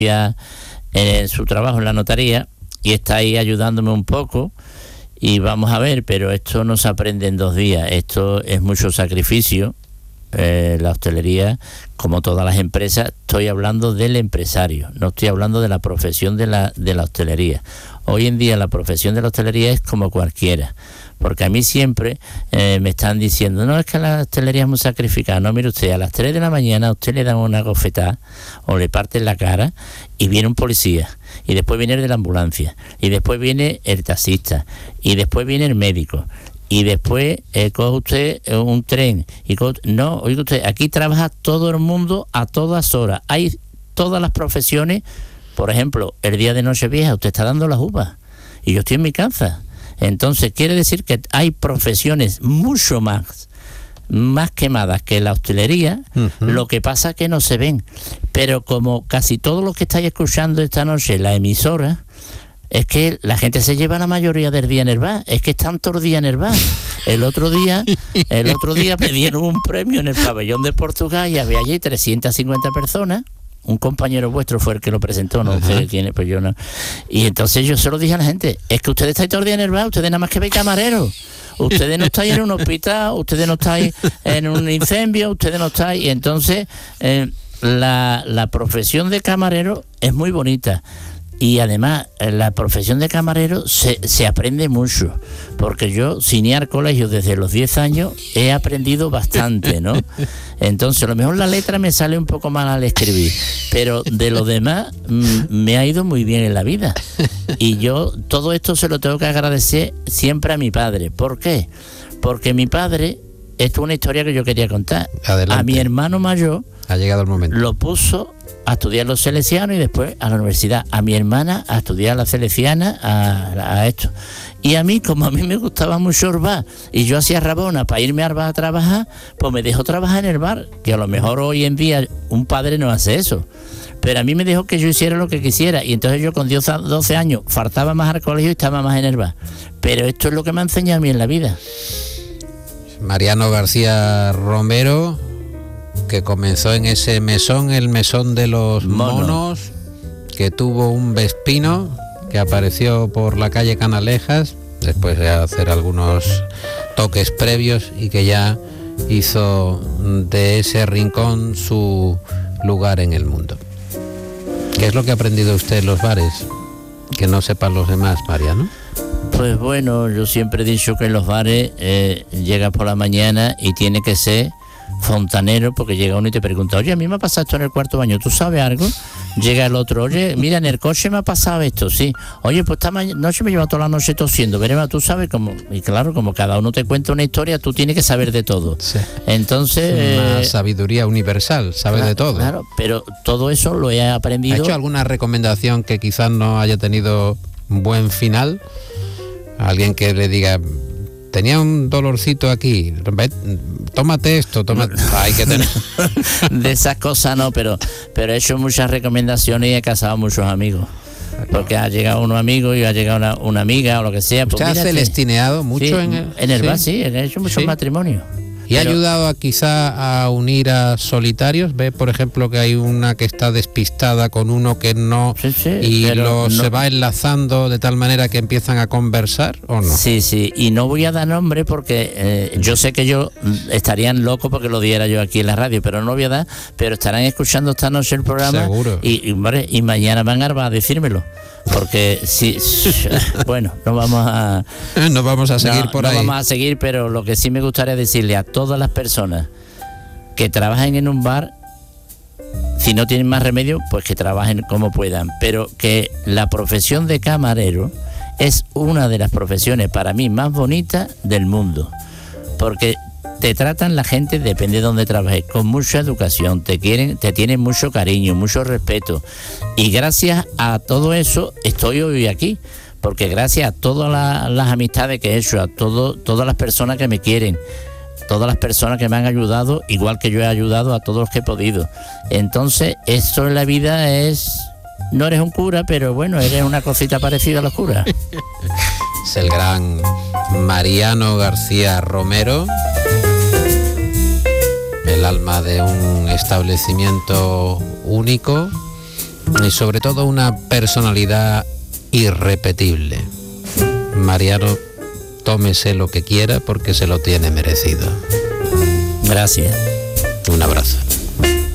en su trabajo en la notaría y está ahí ayudándome un poco y vamos a ver, pero esto no se aprende en 2 días, esto es mucho sacrificio. La hostelería, como todas las empresas, estoy hablando del empresario, no estoy hablando de la profesión de la hostelería. Hoy en día la profesión de la hostelería es como cualquiera, porque a mí siempre me están diciendo, no, es que la hostelería es muy sacrificada. No, mire usted, a las 3 de la mañana a usted le dan una gofetada o le parten la cara y viene un policía, y después viene el de la ambulancia, y después viene el taxista, y después viene el médico, y después coge usted un tren. No, oiga usted, aquí trabaja todo el mundo a todas horas. Hay todas las profesiones. Por ejemplo, el día de Nochevieja usted está dando las uvas y yo estoy en mi casa. Entonces quiere decir que hay profesiones mucho más quemadas que la hostelería. Lo que pasa es que no se ven. Pero como casi todos los que estáis escuchando esta noche la emisora, es que la gente se lleva la mayoría del día en el bar. Es que están todos los días en el bar. El otro día me dieron un premio en el pabellón de Portugal y había allí 350 personas. Un compañero vuestro fue el que lo presentó, no sé quién es, pues yo no. Y entonces yo se lo dije a la gente, es que ustedes estáis todo el día en el bar, ustedes nada más que veis camareros. Ustedes no estáis en un hospital, ustedes no estáis en un incendio, ustedes no estáis. Y entonces la profesión de camarero es muy bonita. Y además, la profesión de camarero se aprende mucho, porque yo, sin ir al colegio desde los 10 años, he aprendido bastante, ¿no? Entonces, a lo mejor la letra me sale un poco mal al escribir, pero de lo demás me ha ido muy bien en la vida. Y yo todo esto se lo tengo que agradecer siempre a mi padre. ¿Por qué? Porque mi padre, esto es una historia que yo quería contar. Adelante. A mi hermano mayor ha llegado el momento. Lo puso a estudiar los salesianos y después a la universidad. A mi hermana a estudiar la salesiana, a esto. Y a mí, como a mí me gustaba mucho el bar y yo hacía rabona para irme al bar a trabajar, pues me dejó trabajar en el bar, que a lo mejor hoy en día un padre no hace eso. Pero a mí me dejó que yo hiciera lo que quisiera y entonces yo con 12 años faltaba más al colegio y estaba más en el bar. Pero esto es lo que me ha enseñado a mí en la vida. Mariano García Romero, que comenzó en ese mesón, el mesón de los monos, que tuvo un Vespino, que apareció por la calle Canalejas, después de hacer algunos toques previos y que ya hizo de ese rincón su lugar en el mundo. ¿Qué es lo que ha aprendido usted en los bares que no sepan los demás, Mariano? Pues bueno, yo siempre he dicho que en los bares llegas por la mañana y tiene que ser fontanero, porque llega uno y te pregunta, oye, a mí me ha pasado esto en el cuarto baño, ¿tú sabes algo? Llega el otro, oye, mira, en el coche me ha pasado esto, sí. Oye, pues esta noche me lleva toda la noche tosiendo, veremos, tú sabes cómo. Y claro, como cada uno te cuenta una historia, tú tienes que saber de todo. Sí. Entonces... Una sabiduría universal, sabe de todo. Claro, pero todo eso lo he aprendido. ¿Ha hecho alguna recomendación que quizás no haya tenido un buen final? Alguien que le diga, tenía un dolorcito aquí, tómate esto, tómate. Hay que tener. De esas cosas no, pero he hecho muchas recomendaciones y he casado muchos amigos. Porque ha llegado un amigo y ha llegado una amiga o lo que sea. ¿Usted ha celestineado mucho sí, en el bar? Sí, he hecho muchos matrimonios. ¿Y ha ayudado quizá a unir a solitarios? Ve, por ejemplo, que hay una que está despistada con uno que no, y se va enlazando de tal manera que empiezan a conversar, ¿o no? Sí, y no voy a dar nombre porque yo sé que ellos estarían locos porque lo diera yo aquí en la radio, pero no voy a dar, pero estarán escuchando esta noche el programa. Seguro. Y mañana van a decírmelo. Porque sí, bueno, no vamos a seguir por ahí. No vamos a seguir, pero lo que sí me gustaría decirle a todas las personas que trabajen en un bar, si no tienen más remedio, pues que trabajen como puedan, pero que la profesión de camarero es una de las profesiones para mí más bonitas del mundo, porque te tratan la gente, depende de dónde trabajes, con mucha educación, te quieren, te tienen mucho cariño, mucho respeto, y gracias a todo eso estoy hoy aquí, porque gracias a todas las amistades que he hecho, a todas las personas que me quieren, todas las personas que me han ayudado, igual que yo he ayudado a todos los que he podido. Entonces, esto en la vida no eres un cura, pero bueno, eres una cosita parecida a los curas. Es el gran Mariano García Romero, el alma de un establecimiento único y sobre todo una personalidad irrepetible. Mariano, tómese lo que quiera porque se lo tiene merecido. Gracias. Un abrazo.